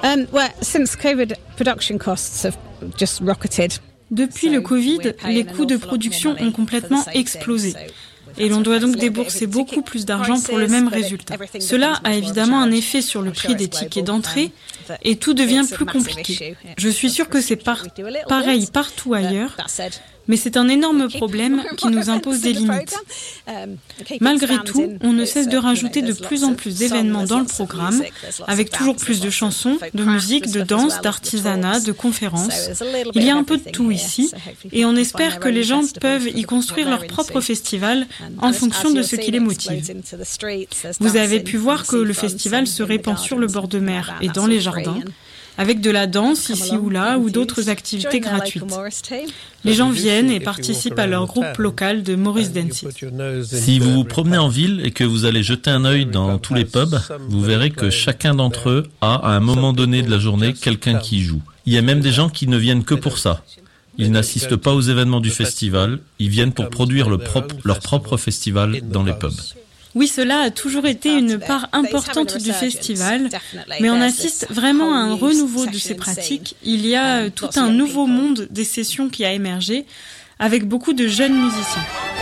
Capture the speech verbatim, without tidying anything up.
Um, well, since COVID, production costs have just rocketed. Depuis le Covid, les coûts de production ont complètement explosé. Et l'on doit donc débourser beaucoup plus d'argent pour le même résultat. Cela a évidemment un effet sur le prix des tickets d'entrée et tout devient plus compliqué. Je suis sûre que c'est par- pareil partout ailleurs, mais c'est un énorme problème qui nous impose des limites. Malgré tout, on ne cesse de rajouter de plus en plus d'événements dans le programme, avec toujours plus de chansons, de musique, de danse, d'artisanat, de conférences. Il y a un peu de tout ici, et on espère que les gens peuvent y construire leur propre festival en fonction de ce qui les motive. Vous avez pu voir que le festival se répand sur le bord de mer et dans les jardins, avec de la danse ici ou là ou d'autres activités gratuites. Les gens viennent et participent à leur groupe local de Morris Dancing. Si vous vous promenez en ville et que vous allez jeter un œil dans tous les pubs, vous verrez que chacun d'entre eux a, à un moment donné de la journée, quelqu'un qui joue. Il y a même des gens qui ne viennent que pour ça. Ils n'assistent pas aux événements du festival, ils viennent pour produire le propre, leur propre festival dans les pubs. Oui, cela a toujours été une part importante du festival, mais on assiste vraiment à un renouveau de ces pratiques. Il y a tout un nouveau monde des sessions qui a émergé, avec beaucoup de jeunes musiciens.